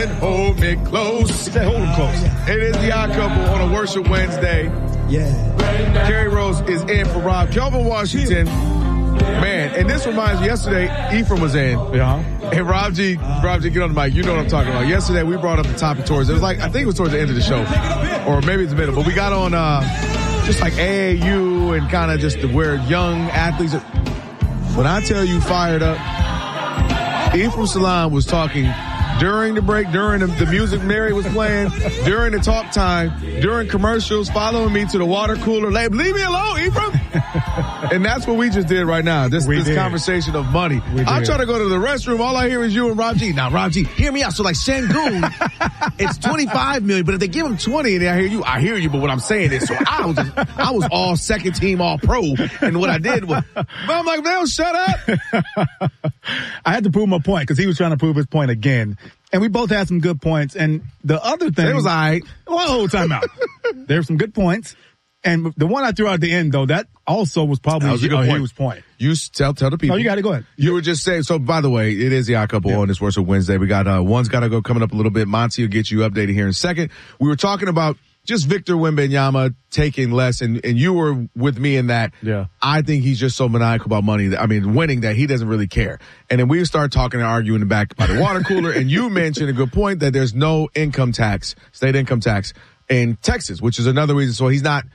Hold me close. He said hold him close. It is the Odd Couple on a Worship Wednesday. Yeah. Kerry Rose is in for Rob. Kelvin Washington. Man, and this reminds me, yesterday, Ephraim was in. Yeah. And Rob G, get on the mic. You know what I'm talking about. Yesterday, we brought up the topic towards, it was like, I think it was towards the end of the show. Or maybe it's the middle. But we got on, just like AAU and kind of just where young athletes are. When I tell you fired up, Ephraim Salaam was talking during the break, during the music Mary was playing, during the talk time, during commercials, following me to the water cooler. Leave me alone, Ephraim. And that's what we just did right now. This conversation of money. I'm trying to go to the restroom. All I hear is you and Rob G. Now, Rob G, hear me out. So like Sengun, it's $25 million, but if they give him 20 and I hear you, but what I'm saying is, so I was all second team, all pro. And what I did was, I'm like, man, shut up. I had to prove my point because he was trying to prove his point again. And we both had some good points. And the other thing. It was all right. Whoa, time out. There were some good points. And the one I threw out at the end, though, that also was probably a huge point. You tell the people. No, you got to go ahead. You were just saying, so by the way, it is the Odd Couple on this Worship Wednesday. We got, one's got to go coming up a little bit. Monty will get you updated here in a second. We were talking about just Victor Wembanyama taking less, and you were with me in that. Yeah. I think he's just so maniacal about money, winning, that he doesn't really care. And then we started talking and arguing in the back by the water cooler, and you mentioned a good point that there's no income tax, state income tax in Texas, which is another reason. So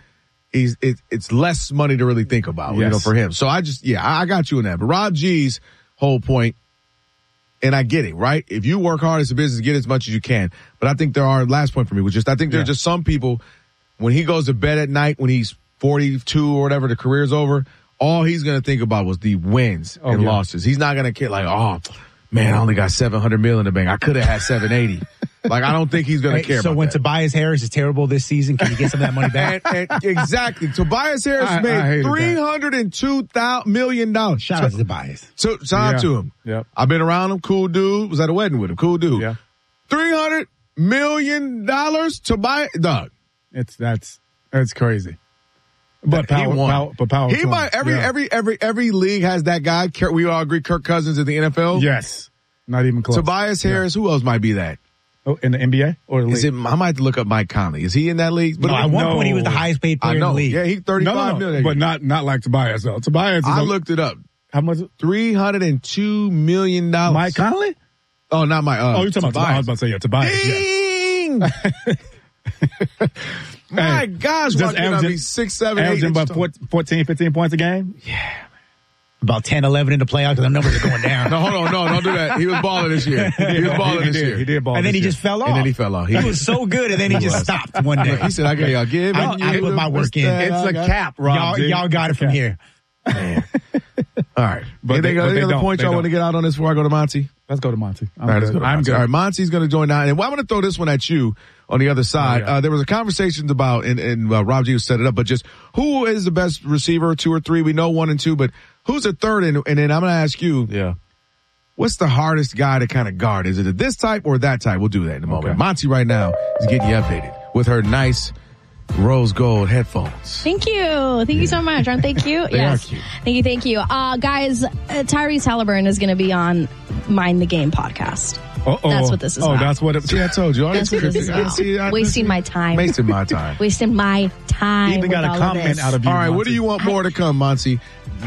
it's less money to really think about, for him. So I got you in that. But Rob G's whole point, and I get it, right? If you work hard as a business, get as much as you can. But I think last point for me was just, I think there are just some people, when he goes to bed at night, when he's 42 or whatever, the career's over, all he's going to think about was the wins and losses. He's not going to care like, oh, man, I only got $700 million in the bank. I could have had 780. Like, I don't think he's going to care about that. So when Tobias Harris is terrible this season, can you get some of that money back? Exactly. Tobias Harris made $302 million. Shout out to Tobias. So shout out to him. Yep. I've been around him. Cool dude. Was at a wedding with him. Cool dude. Yeah. $300 million Tobias. Dog. That's crazy. But power. He might, every league has that guy. We all agree Kirk Cousins in the NFL? Yes. Not even close. Tobias Harris, who else might be that? Oh, in the NBA or the league? I might have to look up Mike Conley. Is he in that league? But at one point he was the highest paid player in the league. Yeah, he's $35 million. But not like Tobias though. Tobias I looked it up. How much? $302 million. Mike Conley? Oh, not Mike. You're talking about Tobias. I was about to say, Tobias. Ding! Yeah. My gosh, just averaging 6, 7, 8. Averaging about 14, 15 points a game? Yeah. About 10, 11 in the playoffs because the numbers are going down. No, hold on. No, don't do that. He was balling this year. He did ball. And then he just fell off. And then he fell off. He was so good, and then he just stopped one day. He said, I put my work in. It's a cap, Rob. Y'all got it from here. Man. All right. Any other points y'all want to get out on this before I go to Monty? Let's go to Monty. I'm good. All right, Monty's going to join now. And I'm going to throw this one at you on the other side. There was a conversation about, and Rob G set it up, but just who is the best receiver, 2 or 3? We know 1 and 2, but who's the third? And then I'm going to ask you, what's the hardest guy to kind of guard? Is it this type or that type? We'll do that in a moment. Monty right now is getting you updated with her nice rose gold headphones. Thank you. Thank you so much. Aren't they cute? They are cute. Thank you. Guys, Tyrese Halliburton is going to be on Mind the Game podcast. That's what this is about. That's what I told you. That's what this is about. Wasting my time. Wasting my time. Wasting my time. He even got a comment out of you. All right, Monty. what do you want more to come, Monty?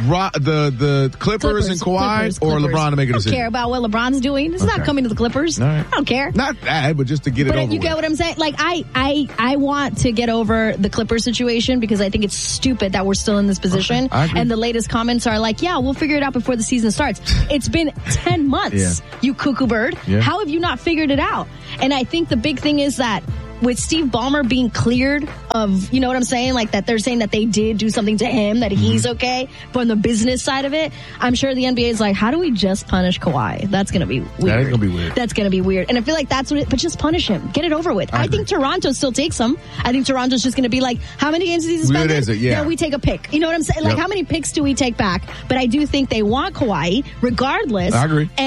The Clippers and Kawhi or LeBron to make a decision? I don't care about what LeBron's doing. This is not coming to the Clippers. Right. I don't care. Not that, but just to get it over with. You get what I'm saying? Like, I want to get over the Clippers situation because I think it's stupid that we're still in this position. Okay, I agree. And the latest comments are like, yeah, we'll figure it out before the season starts. It's been 10 months, you cuckoo bird. Yeah. How have you not figured it out? And I think the big thing is that with Steve Ballmer being cleared of, you know what I'm saying? Like that they're saying that they did do something to him, that he's okay. But on the business side of it, I'm sure the NBA is like, how do we just punish Kawhi? That's going to be weird. That is going to be weird. That's going to be weird. And I feel like that's what but just punish him. Get it over with. I think Toronto still takes him. I think Toronto's just going to be like, how many games is he suspended? Is it? Yeah. No, we take a pick. You know what I'm saying? Like, how many picks do we take back? But I do think they want Kawhi regardless. I agree. And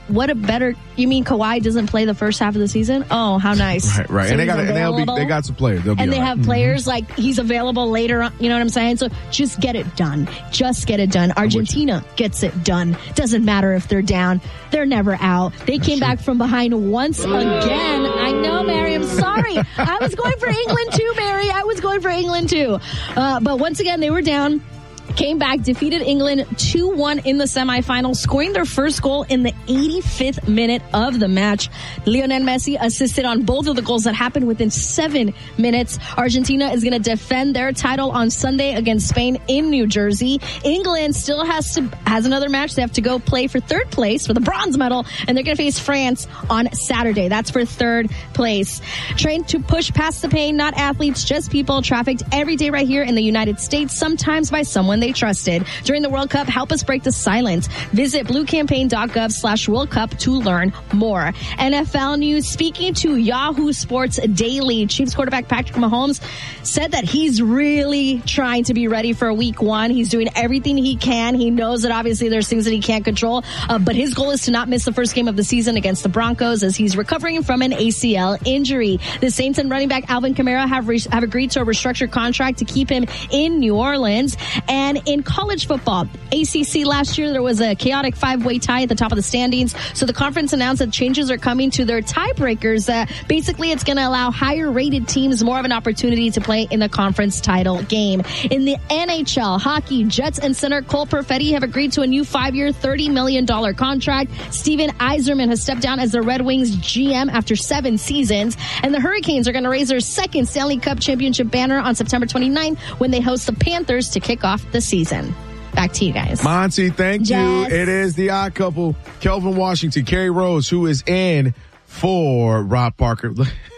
what a better, you mean Kawhi doesn't play the first half of the season? Oh, how nice. Right. So and they got some players. And they have players like he's available later on, you know what I'm saying? So just get it done. Just get it done. Argentina gets it done. Doesn't matter if they're down. They're never out. They came back from behind once again. I know, Mary, I'm sorry. I was going for England too, Mary. I was going for England too. But once again, they were down. Came back, defeated England 2-1 in the semifinals, scoring their first goal in the 85th minute of the match. Lionel Messi assisted on both of the goals that happened within 7 minutes. Argentina is going to defend their title on Sunday against Spain in New Jersey. England still has another match. They have to go play for third place for the bronze medal, and they're going to face France on Saturday. That's for third place. Trained to push past the pain, not athletes, just people, trafficked every day right here in the United States, sometimes by someone they trusted. During the World Cup, help us break the silence. Visit bluecampaign.gov/World Cup to learn more. NFL news. Speaking to Yahoo Sports Daily, Chiefs quarterback Patrick Mahomes said that he's really trying to be ready for week 1. He's doing everything he can. He knows that obviously there's things that he can't control, but his goal is to not miss the first game of the season against the Broncos as he's recovering from an ACL injury. The Saints and running back Alvin Kamara have agreed to a restructured contract to keep him in New Orleans. And in college football, ACC last year, there was a chaotic 5-way tie at the top of the standings. So the conference announced that changes are coming to their tiebreakers. Basically, it's going to allow higher rated teams more of an opportunity to play in the conference title game. In the NHL hockey, Jets and center Cole Perfetti have agreed to a new 5-year, $30 million contract. Steven Yzerman has stepped down as the Red Wings GM after 7 seasons. And the Hurricanes are going to raise their second Stanley Cup championship banner on September 29th when they host the Panthers to kick off the season. Back to you guys. Monty, thank you. Yes. It is the odd couple, Kelvin Washington, Kerry Rose, who is in for Rob Parker.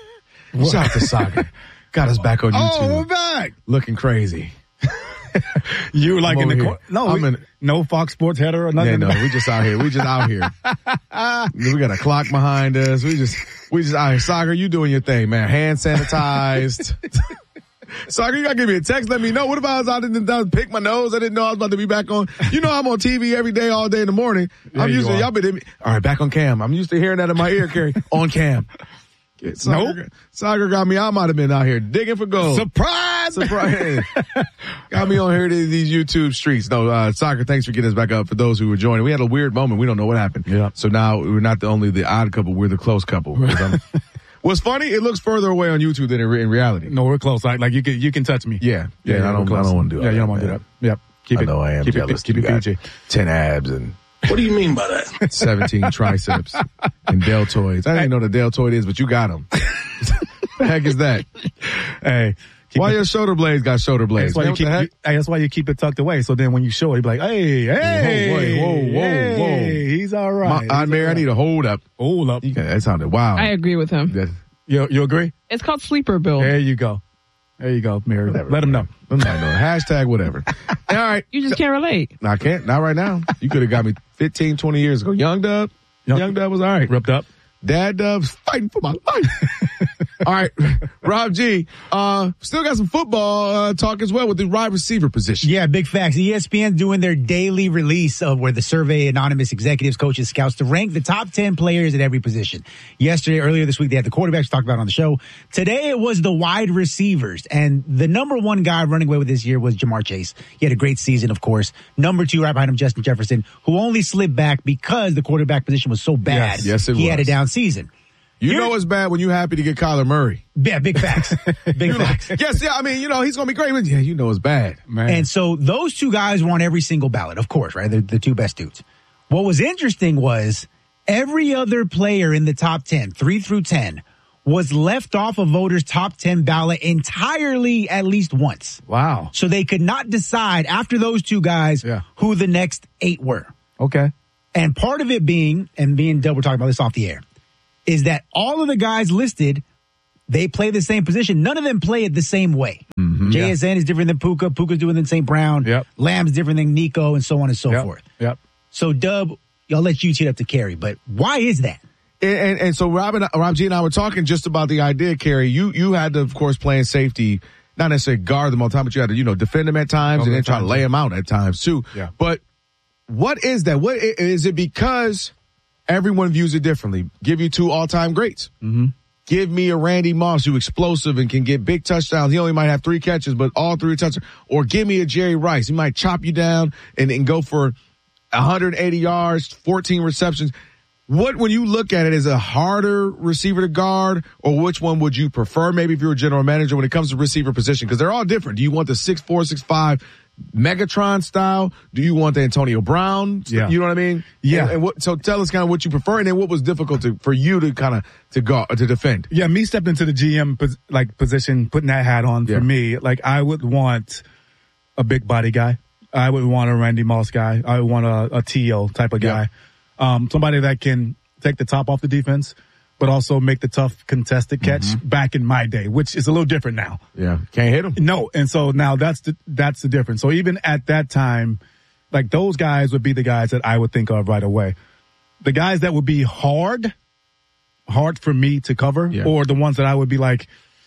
Shout out to Soccer. Got us back on YouTube. Oh, we're back. Looking crazy. You were like in the corner. No, no Fox Sports header or nothing. Yeah, no, we just out here. We got a clock behind us. We just out here. Soccer, you doing your thing, man. Hand sanitized. Soccer, you gotta give me a text. Let me know. What about I didn't pick my nose? I didn't know I was about to be back on. You know, I'm on TV every day, all day in the morning. Yeah, I'm used to, y'all been, all right, back on cam. I'm used to hearing that in my ear, Kerry. On cam. Soccer got me. I might have been out here digging for gold. Surprise! Got me on here to these YouTube streets. No, Soccer, thanks for getting us back up. For those who were joining, we had a weird moment. We don't know what happened. Yeah. So now we're not only the odd couple, we're the close couple. What's funny, it looks further away on YouTube than in reality. No, we're close. Like you can touch me. Yeah. I don't want to do it. Yeah, you don't want to do that. Yep. I know I am jealous. Keep it PG. 10 abs and what do you mean by that? 17 triceps and deltoids. I didn't know what a deltoid is, but you got them. The heck is that? Hey. Why your shoulder blades got shoulder blades? That's why you keep it tucked away. So then when you show it, you be like, whoa. He's all right. I need a hold up. Hold up. That sounded wild. I agree with him. You agree? It's called sleeper build. There you go, Mary. Whatever. Let him know. Hashtag whatever. All right. You just can't relate. I can't. Not right now. You could have got me 15, 20 years ago. Young Dub was all right. Ripped up. Dad Dub's fighting for my life. All right, Rob G. Still got some football talk as well with the wide receiver position. Yeah, big facts. ESPN doing their daily release of where the survey anonymous executives, coaches, scouts to rank the top 10 players at every position. Earlier this week, they had the quarterbacks talked about on the show. Today it was the wide receivers, and the number 1 guy running away with this year was Jamar Chase. He had a great season, of course. Number 2 right behind him, Justin Jefferson, who only slipped back because the quarterback position was so bad. Yes, it was. He had a down season. You know it's bad when you're happy to get Kyler Murray. Yeah, big facts. Big facts. Yes, yeah, I mean, he's going to be great. But yeah, it's bad. Man. And so those 2 guys were on every single ballot, of course, right? They're the 2 best dudes. What was interesting was every other player in the top 10, 3 through 10, was left off of voters' top 10 ballot entirely at least once. Wow. So they could not decide after those 2 guys who the next 8 were. Okay. And part of it being, and me and Dub were talking about this off the air, is that all of the guys listed, they play the same position. None of them play it the same way. Mm-hmm, JSN is different than Puka. Puka's different than St. Brown. Yep. Lamb's different than Nico, and so on and so forth. Yep. So, Dub, I'll let you tee it up to Kerry, but why is that? And so Rob G and I were talking just about the idea, Kerry. You had to, of course, play in safety, not necessarily guard them all the time, but you had to, defend them at times and then try to lay them out at times too. Yeah. But what is that? What is it? Because everyone views it differently. Give you 2 all-time greats. Mm-hmm. Give me a Randy Moss who's explosive and can get big touchdowns. He only might have 3 catches, but all 3 touchdowns. Or give me a Jerry Rice. He might chop you down and go for 180 yards, 14 receptions. When you look at it, is a harder receiver to guard, or which one would you prefer? Maybe if you're a general manager when it comes to receiver position, because they're all different. Do you want the 6'4", 6'5", Megatron style? Do you want the Antonio Brown? Yeah. You know what I mean? Yeah. And so tell us kind of what you prefer, and then what was difficult for you to kind of to defend. Yeah, me stepping into the GM position, putting that hat on for me, like I would want a big body guy. I would want a Randy Moss guy. I would want a T.O. type of guy. Somebody that can take the top off the defense, but also make the tough contested catch back in my day, which is a little different now. Yeah. Can't hit him. No. And so now that's the difference. So even at that time, like those guys would be the guys that I would think of right away. The guys that would be hard for me to cover, or the ones that I would be like,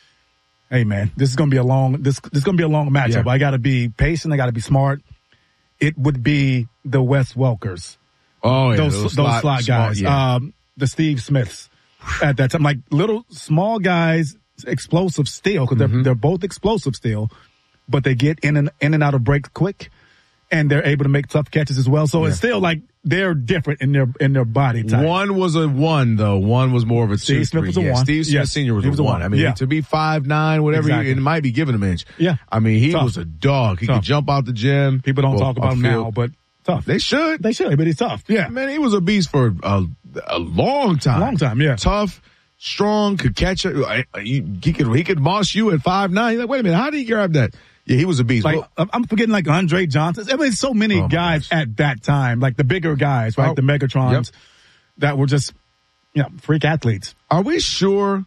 hey man, this is going to be a long matchup. I got to be patient. I got to be smart. It would be the Wes Welkers. Oh, yeah. Those slot guys. The Steve Smiths at that time. Like little small guys, explosive still, because they're both explosive still, but they get in and out of breaks quick, and they're able to make tough catches as well. So it's still like they're different in their body type. One was a 1, though. One was more of a 2. Steve Smith was a 1. Steve Smith Sr. was a 1. I mean, to be 5'9", whatever, it might be giving him an inch. Yeah. I mean, he was a dog. He could jump out the gym. People don't talk about him now, but tough. They should, but he's tough. Yeah. Man, he was a beast for a long time. Yeah. Tough, strong, could catch it. He could moss you at 5'9". You're like, wait a minute, how did he grab that? Yeah, he was a beast. Like, I'm forgetting like Andre Johnson. I mean, so many guys at that time, like the bigger guys, right? The Megatrons that were just, freak athletes. Are we sure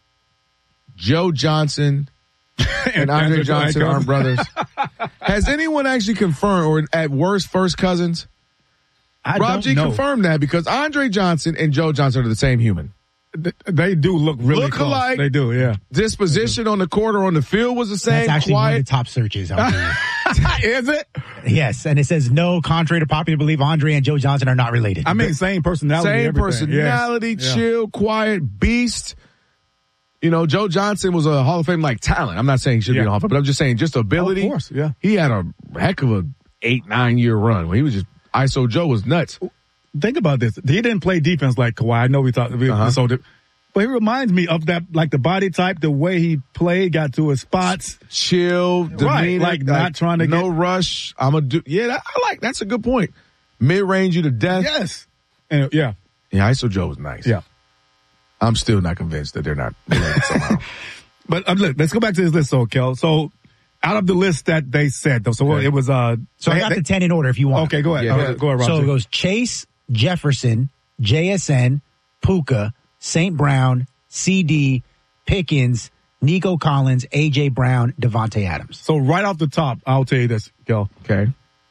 Joe Johnson and Andre Johnson aren't brothers? Has anyone actually confirmed, or at worst, first cousins? Rob G confirmed that, because Andre Johnson and Joe Johnson are the same human. They do look really close. Alike. They do, yeah. Disposition on the court or on the field was the same. That's actually one of the top searches out there. Is it? Yes, and it says no, contrary to popular belief, Andre and Joe Johnson are not related. I mean, same personality. Chill, quiet, beast. You know, Joe Johnson was a Hall of Fame talent. I'm not saying he should be in the Hall of Fame, but I'm just saying just ability. Of course, yeah. He had a heck of a 8-9 year run when he was just ISO Joe was nuts. Think about this. He didn't play defense like Kawhi. I know but he reminds me of that, like the body type, the way he played, got to his spots. Chill, demeanor, like not trying to no rush. That's a good point. Mid-range you to death. Yes. And, yeah, ISO Joe was nice. Yeah. I'm still not convinced that they're not related somehow. But look, let's go back to this list, Kel. So out of the list that they said, though, it was I got the 10 in order if you want. Okay, go ahead. Yeah, go ahead, Roger. So it goes Chase, Jefferson, JSN, Puka, St. Brown, CD, Pickens, Nico Collins, A.J. Brown, Devontae Adams. So right off the top, I'll tell you this, Kel. Okay.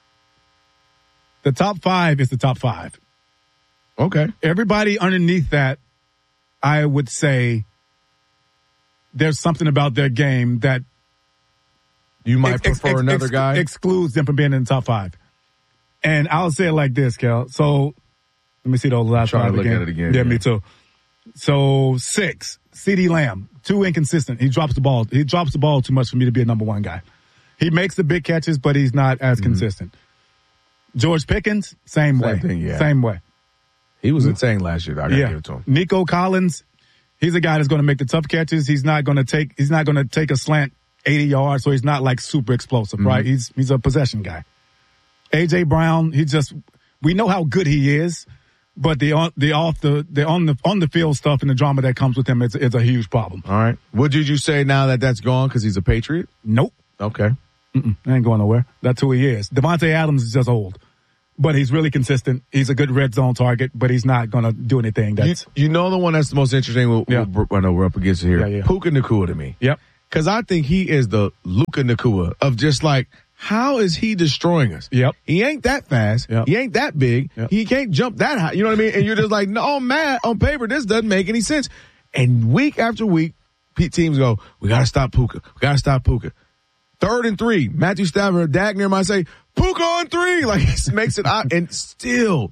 The top 5 is the top 5. Okay. Everybody underneath that, I would say there's something about their game that you might prefer another guy. Excludes them from being in the top 5. And I'll say it like this, Kel. So let me see those last 5 again. At it again. Yeah, me too. So 6, CeeDee Lamb, too inconsistent. He drops the ball. He drops the ball too much for me to be a number 1 guy. He makes the big catches, but he's not as consistent. George Pickens, same way. Same way. He was insane last year. I gotta give it to him. Nico Collins, he's a guy that's going to make the tough catches. He's not going to take a slant 80 yards, so he's not like super explosive, right? He's a possession guy. A.J. Brown, we know how good he is, but the on the field stuff and the drama that comes with him is a huge problem. All right. What did you say now that that's gone because he's a Patriot? Nope. Okay. I ain't going nowhere. That's who he is. Devontae Adams is just old, but he's really consistent. He's a good red zone target, but he's not going to do anything. You know the one that's the most interesting. I know we're up against it here. Yeah. Puka Nacua to me. Yep. Because I think he is the Luka Nacua of just like, how is he destroying us? Yep. He ain't that fast. Yep. He ain't that big. Yep. He can't jump that high. You know what I mean? And you're just like, no, man, on paper, this doesn't make any sense. And week after week, teams go, we got to stop Puka. We got to stop Puka. 3rd and 3. Matthew Stafford, Dak near might say, Puka on 3. Like, he makes it out. And still,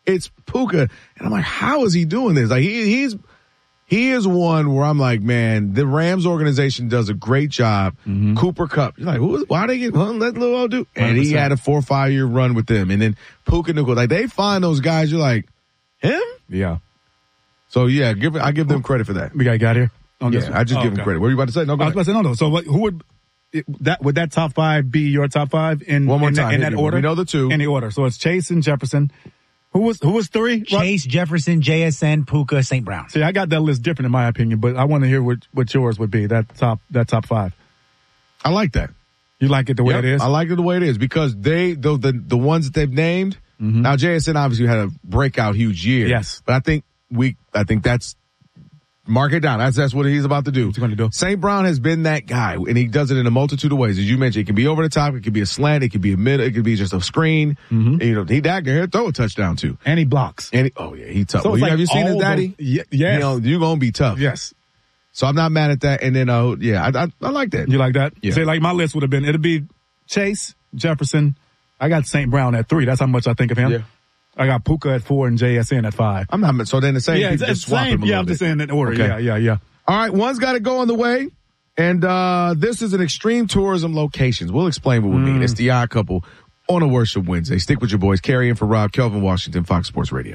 it's Puka. And I'm like, how is he doing this? Like he is one where I'm like, man, the Rams organization does a great job. Mm-hmm. Cooper Kupp. You're like, why they get, let little old dude. And 100%. He had a 4 or 5 year run with them. And then Puka Nacua. Like they find those guys, you're like, him? Yeah. So yeah, I give them credit for that. We got here on this one. I just give them credit. What were you about to say? No, go ahead. I was about to say, no. So who would that top 5 be your top 5 in one more time in that order? We know the 2. In the order. So it's Chase and Jefferson. Who was 3? Chase, Jefferson, JSN, Puka, St. Brown. See, I got that list different in my opinion, but I want to hear what yours would be. That top 5. I like that. You like it the way it is? I like it the way it is because the ones that they've named. Mm-hmm. Now JSN obviously had a breakout huge year. Yes, but I think that's mark it down. That's what he's about to do. What's he going to do? St. Brown has been that guy, and he does it in a multitude of ways. As you mentioned, it can be over the top, it can be a slant, it can be a middle, it can be just a screen. Mm-hmm. You know, can throw a touchdown too, and he blocks. And he's tough. So have you seen his daddy? Yes. You know, you're gonna be tough. Yes. So I'm not mad at that. And then, I like that. You like that? Yeah. See, like my list it'd be Chase, Jefferson. I got St. Brown at 3. That's how much I think of him. Yeah. I got Puka at 4 and JSN at 5. I'm not, so then the same people just swap them a little I'm just saying in order. Okay. Yeah. All right, one's got to go on the way. And this is an extreme tourism locations. We'll explain what we mean. It's the Odd Couple on a Worship Wednesday. Stick with your boys. Carrie in for Rob, Kelvin Washington, Fox Sports Radio.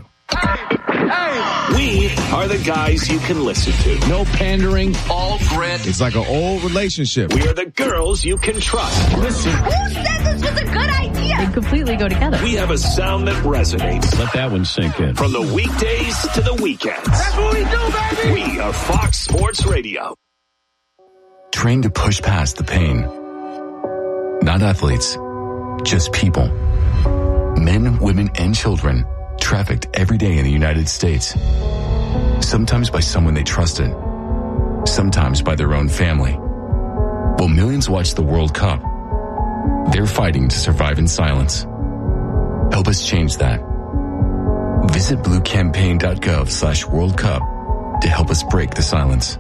We are the guys you can listen to. No pandering, all grit. It's like an old relationship. We are the girls you can trust. Listen. Who said this was a good idea? They completely go together. We have a sound that resonates. Let that one sink in. From the weekdays to the weekends. That's what we do, baby. We are Fox Sports Radio. Trained to push past the pain. Not athletes, just people. Men, women, and children trafficked every day in the United States. Sometimes by someone they trusted. Sometimes by their own family. While millions watch the World Cup, they're fighting to survive in silence. Help us change that. Visit bluecampaign.gov/World Cup to help us break the silence.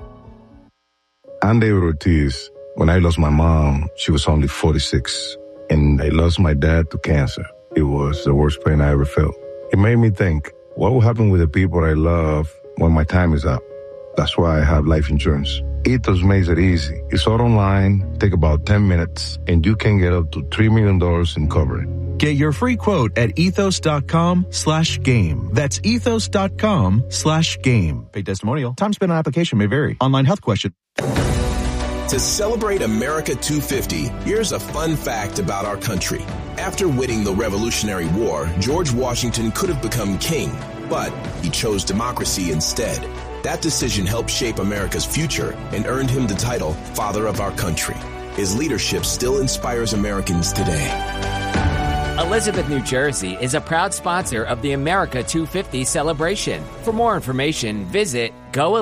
I'm David Ortiz. When I lost my mom, she was only 46. And I lost my dad to cancer. It was the worst pain I ever felt. It made me think, what will happen with the people I love when my time is up? That's why I have life insurance. Ethos makes it easy. It's all online, take about 10 minutes, and you can get up to $3 million in coverage. Get your free quote at ethos.com/game. That's ethos.com/game. Paid testimonial. Time spent on application may vary. Online health question. To celebrate America 250, here's a fun fact about our country. After winning the Revolutionary War, George Washington could have become king, but he chose democracy instead. That decision helped shape America's future and earned him the title Father of Our Country. His leadership still inspires Americans today. Elizabeth, New Jersey is a proud sponsor of the America 250 celebration. For more information, visit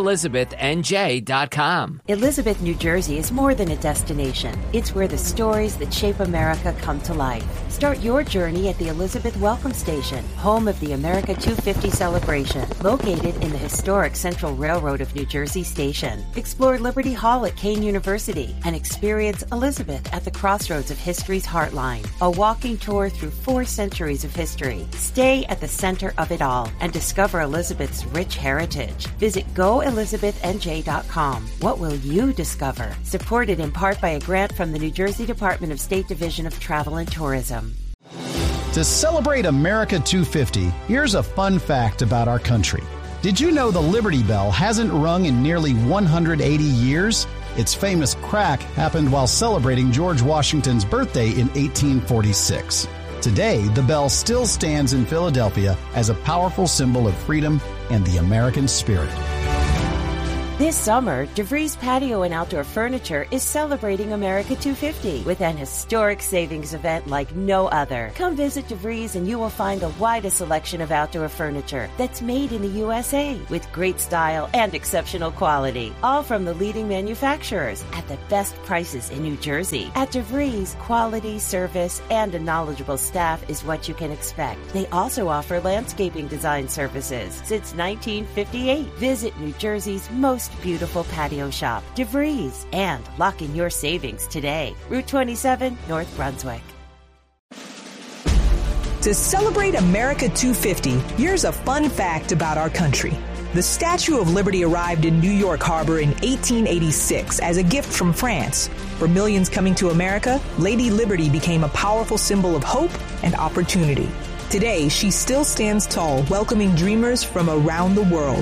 GoElizabethNJ.com. Elizabeth, New Jersey is more than a destination. It's where the stories that shape America come to life. Start your journey at the Elizabeth Welcome Station, home of the America 250 celebration, located in the historic Central Railroad of New Jersey Station. Explore Liberty Hall at Kane University and experience Elizabeth at the crossroads of history's heartline. A walking tour through 4 centuries of history. Stay at the center of it all and discover Elizabeth's rich heritage. Visit GoElizabethNJ.com. What will you discover? Supported in part by a grant from the New Jersey Department of State Division of Travel and Tourism. To celebrate America 250, here's a fun fact about our country. Did you know the Liberty Bell hasn't rung in nearly 180 years? Its famous crack happened while celebrating George Washington's birthday in 1846. Today, the bell still stands in Philadelphia as a powerful symbol of freedom and the American spirit. This summer, DeVries Patio and Outdoor Furniture is celebrating America 250 with an historic savings event like no other. Come visit DeVries and you will find the widest selection of outdoor furniture that's made in the USA with great style and exceptional quality, all from the leading manufacturers at the best prices in New Jersey. At DeVries, quality, service, and a knowledgeable staff is what you can expect. They also offer landscaping design services since 1958. Visit New Jersey's most beautiful patio shop, DeVries, and lock in your savings today. Route 27, North Brunswick. To celebrate America 250, here's a fun fact about our country. The Statue of Liberty arrived in New York Harbor in 1886 as a gift from France. For millions coming to America, Lady Liberty became a powerful symbol of hope and opportunity. Today, she still stands tall, welcoming dreamers from around the world.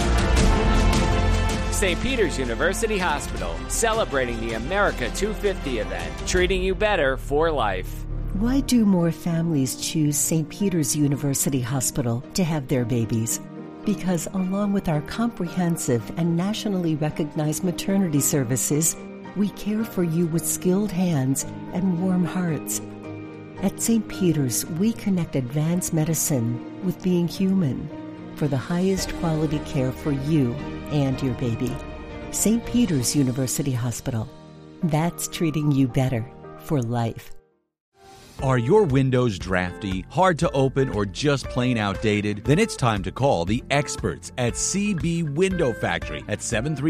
St. Peter's University Hospital, celebrating the America 250 event, treating you better for life. Why do more families choose St. Peter's University Hospital to have their babies? Because along with our comprehensive and nationally recognized maternity services, we care for you with skilled hands and warm hearts. At St. Peter's, we connect advanced medicine with being human for the highest quality care for you and your baby. St. Peter's University Hospital. That's treating you better for life. Are your windows drafty, hard to open, or just plain outdated? Then it's time to call the experts at CB Window Factory at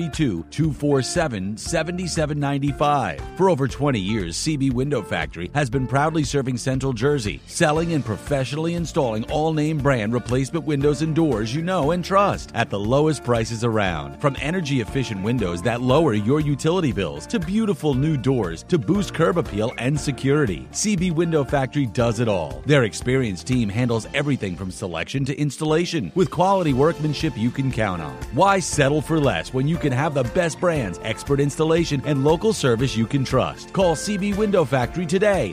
732-247-7795. For over 20 years, CB Window Factory has been proudly serving Central Jersey, selling and professionally installing all-name brand replacement windows and doors you know and trust at the lowest prices around. From energy-efficient windows that lower your utility bills to beautiful new doors to boost curb appeal and security, CB Window Factory does it all. Their experienced team handles everything from selection to installation with quality workmanship you can count on. Why settle for less when you can have the best brands, expert installation, and local service you can trust? Call CB Window Factory today,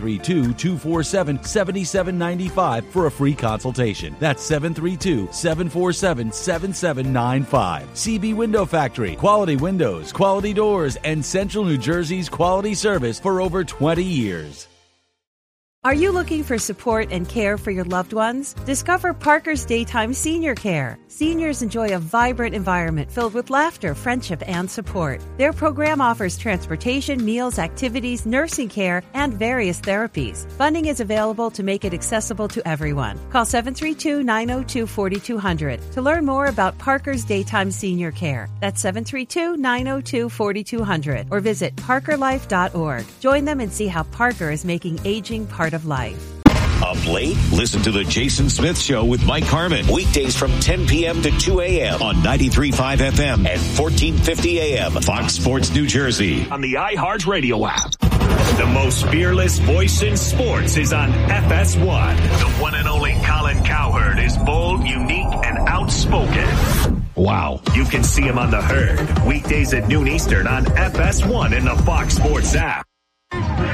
732-247-7795 for a free consultation. That's 732-747-7795. CB Window Factory. Quality windows, quality doors, and Central New Jersey's quality service for over 20 years. Are you looking for support and care for your loved ones? Discover Parker's Daytime Senior Care. Seniors enjoy a vibrant environment filled with laughter, friendship, and support. Their program offers transportation, meals, activities, nursing care, and various therapies. Funding is available to make it accessible to everyone. Call 732-902-4200 to learn more about Parker's Daytime Senior Care. That's 732-902-4200 or visit parkerlife.org. Join them and see how Parker is making aging part of life. Up late? Listen to The Jason Smith Show with Mike Harmon. Weekdays from 10 p.m. to 2 a.m. on 93.5 FM and 1450 a.m. Fox Sports New Jersey. On the iHeartRadio app. The most fearless voice in sports is on FS1. The one and only Colin Cowherd is bold, unique, and outspoken. Wow. You can see him on The Herd. Weekdays at noon Eastern on FS1 in the Fox Sports app.